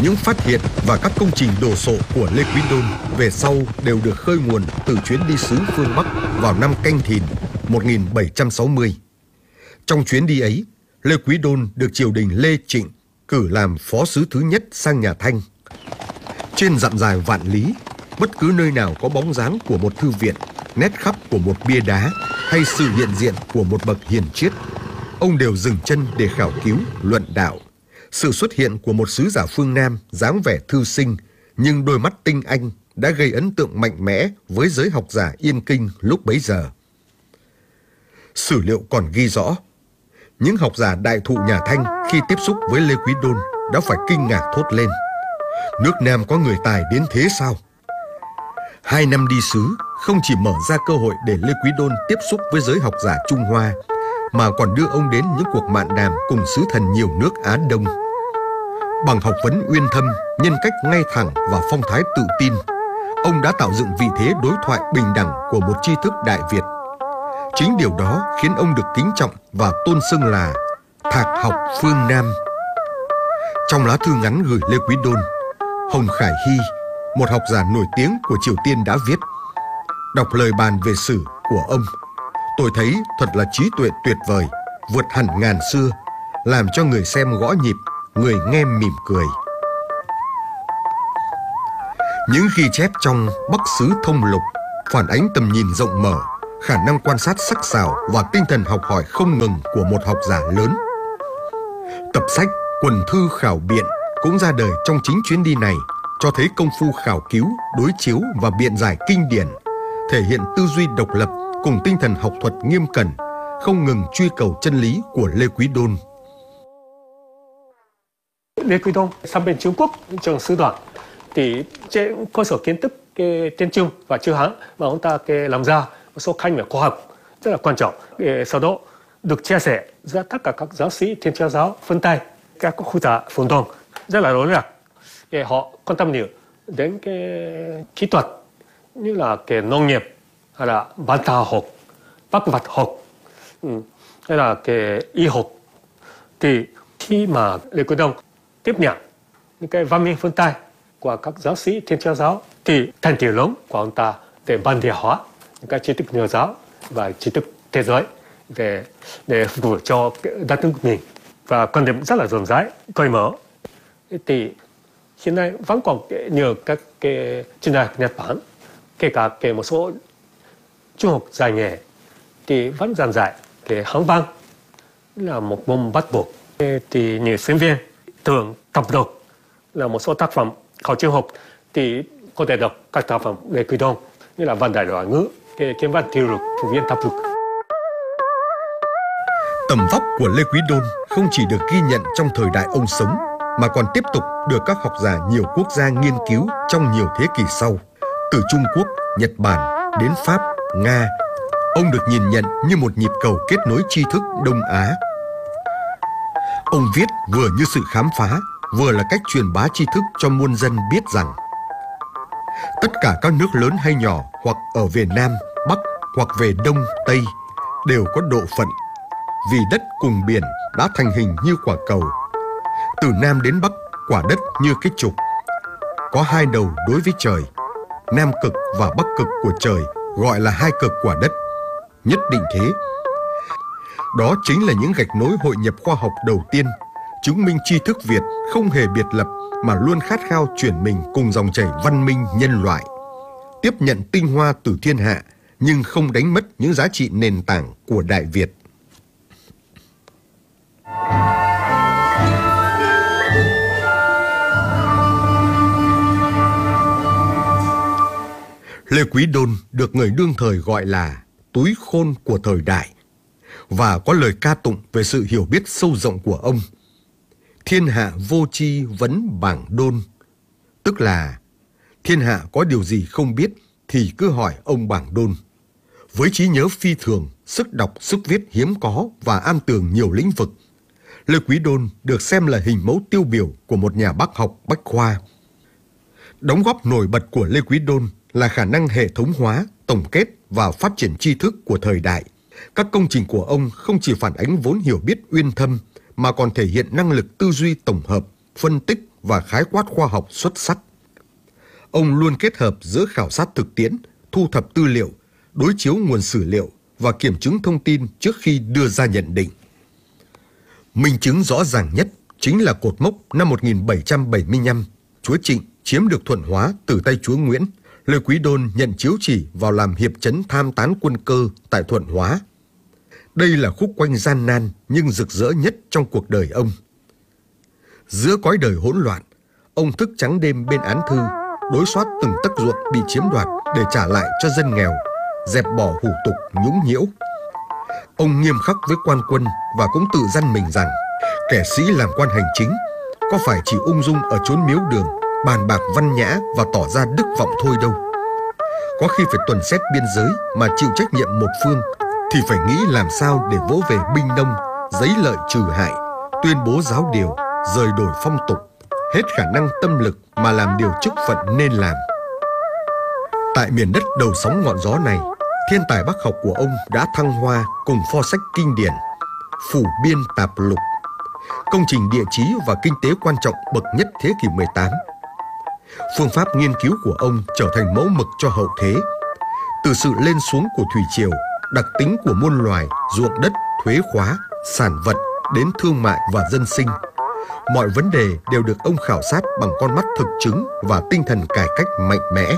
Những phát hiện và các công trình đồ sộ của Lê Quý Đôn về sau đều được khơi nguồn từ chuyến đi sứ phương Bắc vào năm Canh Thìn 1760. Trong chuyến đi ấy, Lê Quý Đôn được triều đình Lê Trịnh cử làm phó sứ thứ nhất sang nhà Thanh. Trên dặm dài vạn lý, bất cứ nơi nào có bóng dáng của một thư viện, nét khắc của một bia đá hay sự hiện diện của một bậc hiền triết, ông đều dừng chân để khảo cứu, luận đạo. Sự xuất hiện của một sứ giả phương Nam dáng vẻ thư sinh nhưng đôi mắt tinh anh đã gây ấn tượng mạnh mẽ với giới học giả Yên Kinh lúc bấy giờ. Sử liệu còn ghi rõ, những học giả đại thụ nhà Thanh khi tiếp xúc với Lê Quý Đôn đã phải kinh ngạc thốt lên: nước Nam có người tài đến thế sao? 2 năm đi sứ không chỉ mở ra cơ hội để Lê Quý Đôn tiếp xúc với giới học giả Trung Hoa, mà còn đưa ông đến những cuộc mạn đàm cùng sứ thần nhiều nước Á Đông. Bằng học vấn uyên thâm, nhân cách ngay thẳng và phong thái tự tin, ông đã tạo dựng vị thế đối thoại bình đẳng của một tri thức Đại Việt. Chính điều đó khiến ông được kính trọng và tôn xưng là Thạc học phương Nam. Trong lá thư ngắn gửi Lê Quý Đôn, Hồng Khải Hy, một học giả nổi tiếng của Triều Tiên đã viết: đọc lời bàn về sử của ông, tôi thấy thật là trí tuệ tuyệt vời, vượt hẳn ngàn xưa, làm cho người xem gõ nhịp, người nghe mỉm cười. Những ghi chép trong Bắc Sứ Thông Lục phản ánh tầm nhìn rộng mở, khả năng quan sát sắc sảo và tinh thần học hỏi không ngừng của một học giả lớn. Tập sách Quần thư khảo biện cũng ra đời trong chính chuyến đi này, cho thấy công phu khảo cứu, đối chiếu và biện giải kinh điển, thể hiện tư duy độc lập cùng tinh thần học thuật nghiêm cẩn, không ngừng truy cầu chân lý của Lê Quý Đôn. Lê Quý Đôn sang bên Trung Quốc trong sứ đoàn thì trên cơ sở kiến thức tiếng Trung và chữ Hán mà ông ta làm ra một số khái niệm khoa học rất là quan trọng. Sau đó được chia sẻ giữa tất cả các giáo sĩ Thiên Chúa giáo phương Tây, các quốc gia phương Đông rất là nổi bật. Họ quan tâm nhiều đến kỹ thuật như là nông nghiệp hay là văn hóa học, bác vật học, hay là y học. Thì khi mà Lê Quý Đôn tiếp nhận những văn minh phương Tây của các giáo sĩ Thiên Chúa giáo thì thành tựu lớn của ông ta để bản địa hóa những tri thức Nho giáo và tri thức thế giới để phục vụ cho đất nước mình, và quan điểm rất là rộng rãi, cởi mở. Thì hiện nay vẫn còn nhiều các chuyên gia Nhật Bản, kể cả một số trung học dài nghề thì vẫn giảng dạy Hán văn là một môn bắt buộc. Thì nhiều sinh viên thường đọc là một số tác phẩm khảo trung học thì có thể đọc các tác phẩm Lê Quý Đôn như là Văn Đại Loại Ngữ, Kiếm Văn Tiêu Lục, Phổ Viên Thập Lục. Tầm vóc của Lê Quý Đôn không chỉ được ghi nhận trong thời đại ông sống, mà còn tiếp tục được các học giả nhiều quốc gia nghiên cứu trong nhiều thế kỷ sau. Từ Trung Quốc, Nhật Bản đến Pháp, Nga, ông được nhìn nhận như một nhịp cầu kết nối tri thức Đông Á. Ông viết vừa như sự khám phá, vừa là cách truyền bá tri thức cho muôn dân biết rằng tất cả các nước lớn hay nhỏ, hoặc ở về Nam, Bắc, hoặc về Đông, Tây, đều có độ phận, vì đất cùng biển đã thành hình như quả cầu. Từ Nam đến Bắc, quả đất như cái trục, có 2 đầu đối với trời, Nam cực và Bắc cực của trời gọi là 2 cực quả đất, nhất định thế. Đó chính là những gạch nối hội nhập khoa học đầu tiên, chứng minh tri thức Việt không hề biệt lập mà luôn khát khao chuyển mình cùng dòng chảy văn minh nhân loại, tiếp nhận tinh hoa từ thiên hạ nhưng không đánh mất những giá trị nền tảng của Đại Việt. Lê Quý Đôn được người đương thời gọi là túi khôn của thời đại, và có lời ca tụng về sự hiểu biết sâu rộng của ông. Thiên hạ vô tri vấn bảng Đôn, tức là thiên hạ có điều gì không biết thì cứ hỏi ông Bảng Đôn. Với trí nhớ phi thường, sức đọc, sức viết hiếm có và am tường nhiều lĩnh vực, Lê Quý Đôn được xem là hình mẫu tiêu biểu của một nhà bác học bách khoa. Đóng góp nổi bật của Lê Quý Đôn là khả năng hệ thống hóa, tổng kết và phát triển tri thức của thời đại. Các công trình của ông không chỉ phản ánh vốn hiểu biết uyên thâm, mà còn thể hiện năng lực tư duy tổng hợp, phân tích và khái quát khoa học xuất sắc. Ông luôn kết hợp giữa khảo sát thực tiễn, thu thập tư liệu, đối chiếu nguồn sử liệu và kiểm chứng thông tin trước khi đưa ra nhận định. Minh chứng rõ ràng nhất chính là cột mốc năm 1775, chúa Trịnh chiếm được Thuận Hóa từ tay chúa Nguyễn. Lê Quý Đôn nhận chiếu chỉ vào làm hiệp chấn tham tán quân cơ tại Thuận Hóa. Đây là khúc quanh gian nan nhưng rực rỡ nhất trong cuộc đời ông. Giữa cõi đời hỗn loạn, ông thức trắng đêm bên án thư, đối soát từng tấc ruộng bị chiếm đoạt để trả lại cho dân nghèo, dẹp bỏ hủ tục nhũng nhiễu. Ông nghiêm khắc với quan quân và cũng tự răn mình rằng kẻ sĩ làm quan hành chính có phải chỉ ung dung ở chốn miếu đường, bàn bạc văn nhã và tỏ ra đức vọng thôi đâu. Có khi phải tuần xét biên giới mà chịu trách nhiệm một phương thì phải nghĩ làm sao để vỗ về binh nông, giấy lợi trừ hại, tuyên bố giáo điều, rời đổi phong tục, hết khả năng tâm lực mà làm điều chức phận nên làm. Tại miền đất đầu sóng ngọn gió này, thiên tài bác học của ông đã thăng hoa cùng pho sách kinh điển Phủ Biên Tạp Lục, công trình địa chí và kinh tế quan trọng bậc nhất thế kỷ 18. Phương pháp nghiên cứu của ông trở thành mẫu mực cho hậu thế. Từ sự lên xuống của thủy triều, đặc tính của muôn loài, ruộng đất, thuế khóa, sản vật đến thương mại và dân sinh, mọi vấn đề đều được ông khảo sát bằng con mắt thực chứng và tinh thần cải cách mạnh mẽ.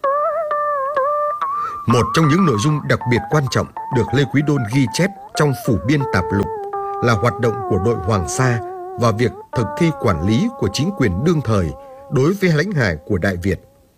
Một trong những nội dung đặc biệt quan trọng được Lê Quý Đôn ghi chép trong Phủ Biên Tạp Lục là hoạt động của đội Hoàng Sa và việc thực thi quản lý của chính quyền đương thời đối với lãnh hải của Đại Việt.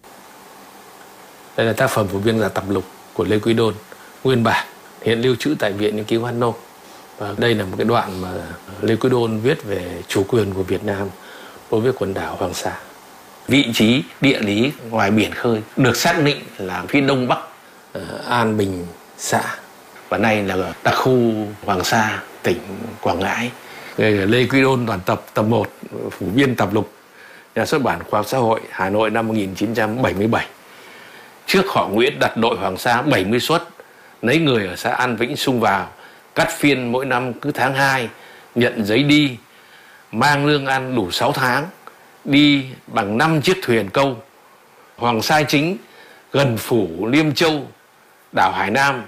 Đây là tác phẩm Phủ Biên Tạp Lục của Lê Quý Đôn, nguyên bản hiện lưu trữ tại Viện Nghiên cứu Văn Nông. Và đây là một cái đoạn mà Lê Quý Đôn viết về chủ quyền của Việt Nam đối với quần đảo Hoàng Sa. Vị trí địa lý ngoài biển khơi được xác định là phía đông bắc An Bình xã, và nay là đặc khu Hoàng Sa, tỉnh Quảng Ngãi. Lê Quý Đôn toàn tập tập 1, Phủ Biên Tạp Lục, nhà xuất bản Khoa học Xã hội, Hà Nội năm 1977. Trước họ Nguyễn đặt đội Hoàng Sa 70 suất, lấy người ở xã An Vĩnh xung vào, cắt phiên mỗi năm cứ tháng 2, nhận giấy đi, mang lương ăn đủ 6 tháng, đi bằng 5 chiếc thuyền câu. Hoàng Sa chính gần phủ Liêm Châu, đảo Hải Nam.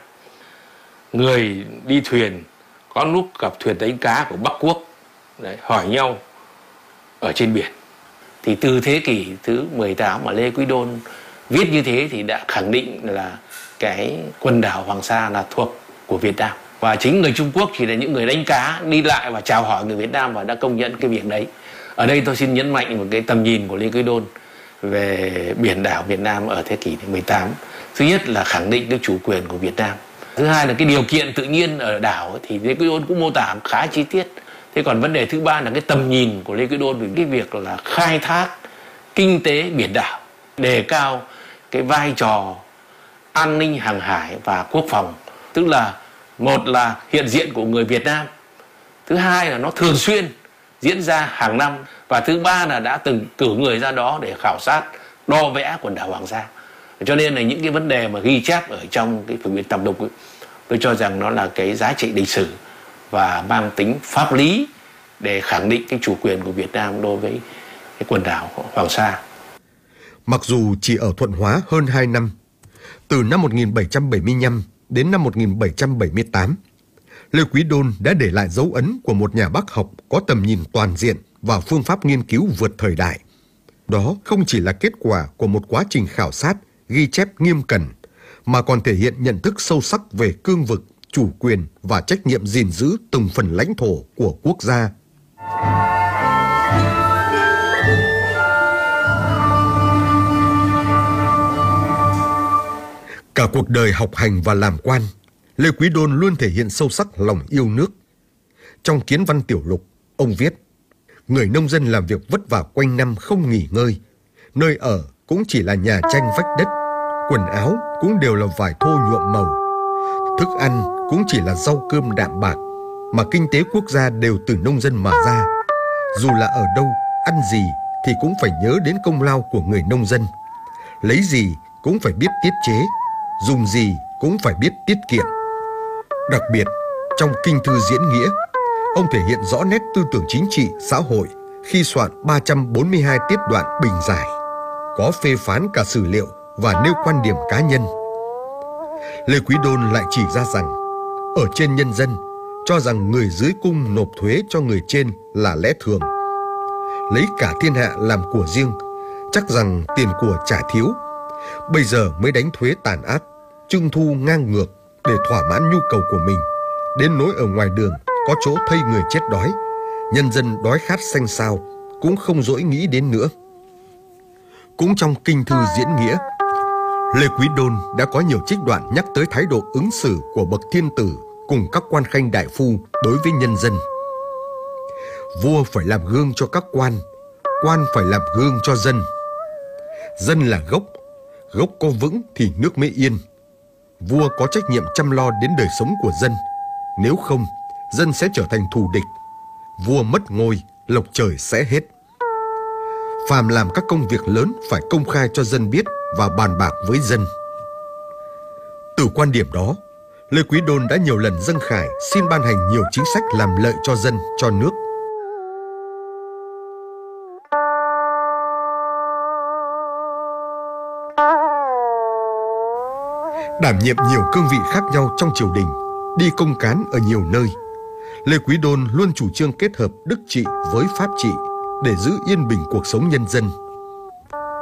Người đi thuyền có lúc gặp thuyền đánh cá của Bắc Quốc, đấy, hỏi nhau ở trên biển. Thì từ thế kỷ thứ 18 mà Lê Quý Đôn viết như thế thì đã khẳng định là cái quần đảo Hoàng Sa là thuộc của Việt Nam. Và chính người Trung Quốc chỉ là những người đánh cá đi lại và chào hỏi người Việt Nam và đã công nhận cái việc đấy. Ở đây tôi xin nhấn mạnh một cái tầm nhìn của Lê Quý Đôn về biển đảo Việt Nam ở thế kỷ 18. Thứ nhất là khẳng định cái chủ quyền của Việt Nam. Thứ hai là cái điều kiện tự nhiên ở đảo thì Lê Quý Đôn cũng mô tả khá chi tiết. Thế còn vấn đề thứ ba là cái tầm nhìn của Lê Quý Đôn về cái việc là khai thác kinh tế biển đảo, đề cao cái vai trò an ninh hàng hải và quốc phòng. Tức là một là hiện diện của người Việt Nam, thứ hai là nó thường xuyên diễn ra hàng năm, và thứ ba là đã từng cử người ra đó để khảo sát, đo vẽ quần đảo Hoàng Sa. Cho nên là những cái vấn đề mà ghi chép ở trong cái Phủ Biên Tạp Lục ấy, tôi cho rằng nó là cái giá trị lịch sử và mang tính pháp lý để khẳng định cái chủ quyền của Việt Nam đối với cái quần đảo Hoàng Sa. Mặc dù chỉ ở Thuận Hóa hơn 2 năm, từ năm 1775 đến năm 1778, Lê Quý Đôn đã để lại dấu ấn của một nhà bác học có tầm nhìn toàn diện và phương pháp nghiên cứu vượt thời đại. Đó không chỉ là kết quả của một quá trình khảo sát, ghi chép nghiêm cẩn, mà còn thể hiện nhận thức sâu sắc về cương vực, chủ quyền và trách nhiệm gìn giữ từng phần lãnh thổ của quốc gia. Cả cuộc đời học hành và làm quan, Lê Quý Đôn luôn thể hiện sâu sắc lòng yêu nước. Trong Kiến Văn Tiểu Lục, ông viết: người nông dân làm việc vất vả quanh năm không nghỉ ngơi, nơi ở cũng chỉ là nhà tranh vách đất, quần áo cũng đều là vải thô nhuộm màu, thức ăn cũng chỉ là rau cơm đạm bạc, mà kinh tế quốc gia đều từ nông dân mà ra. Dù là ở đâu, ăn gì thì cũng phải nhớ đến công lao của người nông dân. Lấy gì cũng phải biết tiết chế, dùng gì cũng phải biết tiết kiệm. Đặc biệt, trong Kinh Thư Diễn Nghĩa, ông thể hiện rõ nét tư tưởng chính trị, xã hội khi soạn 342 tiết đoạn bình giải, có phê phán cả sử liệu và nêu quan điểm cá nhân. Lê Quý Đôn lại chỉ ra rằng, ở trên nhân dân cho rằng người dưới cung nộp thuế cho người trên là lẽ thường. Lấy cả thiên hạ làm của riêng, chắc rằng tiền của trả thiếu. Bây giờ mới đánh thuế tàn ác, trưng thu ngang ngược để thỏa mãn nhu cầu của mình. Đến nỗi ở ngoài đường có chỗ thây người chết đói, nhân dân đói khát xanh xao cũng không dỗi nghĩ đến nữa. Cũng trong Kinh Thư Diễn Nghĩa, Lê Quý Đôn đã có nhiều trích đoạn nhắc tới thái độ ứng xử của bậc thiên tử cùng các quan khanh đại phu đối với nhân dân. Vua phải làm gương cho các quan, quan phải làm gương cho dân. Dân là gốc, gốc có vững thì nước mới yên. Vua có trách nhiệm chăm lo đến đời sống của dân, nếu không, dân sẽ trở thành thù địch. Vua mất ngôi, lộc trời sẽ hết. Phàm làm các công việc lớn phải công khai cho dân biết và bàn bạc với dân. Từ quan điểm đó, Lê Quý Đôn đã nhiều lần dâng khải xin ban hành nhiều chính sách làm lợi cho dân, cho nước. Đảm nhiệm nhiều cương vị khác nhau trong triều đình, đi công cán ở nhiều nơi, Lê Quý Đôn luôn chủ trương kết hợp đức trị với pháp trị để giữ yên bình cuộc sống nhân dân.